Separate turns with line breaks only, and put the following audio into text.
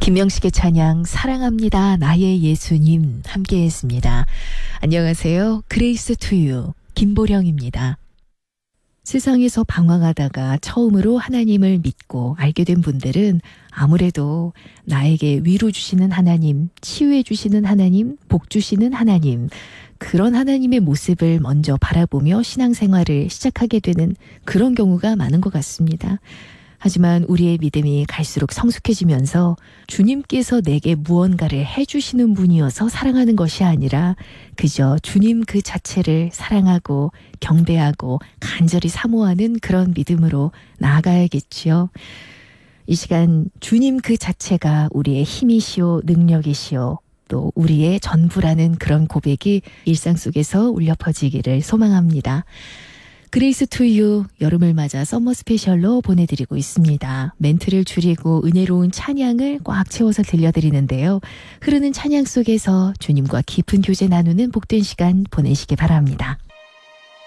김명식의 찬양 사랑합니다. 나의 예수님 함께했습니다. 안녕하세요. 그레이스 투유 김보령입니다. 세상에서 방황하다가 처음으로 하나님을 믿고 알게 된 분들은 아무래도 나에게 위로 주시는 하나님, 치유해 주시는 하나님, 복 주시는 하나님, 그런 하나님의 모습을 먼저 바라보며 신앙생활을 시작하게 되는 그런 경우가 많은 것 같습니다. 하지만 우리의 믿음이 갈수록 성숙해지면서 주님께서 내게 무언가를 해주시는 분이어서 사랑하는 것이 아니라 그저 주님 그 자체를 사랑하고 경배하고 간절히 사모하는 그런 믿음으로 나아가야겠지요. 이 시간 주님 그 자체가 우리의 힘이시오, 능력이시오, 또 우리의 전부라는 그런 고백이 일상 속에서 울려 퍼지기를 소망합니다. 그레이스 투유 여름을 맞아 썸머 스페셜로 보내드리고 있습니다. 멘트를 줄이고 은혜로운 찬양을 꽉 채워서 들려드리는데요. 흐르는 찬양 속에서 주님과 깊은 교제 나누는 복된 시간 보내시기 바랍니다.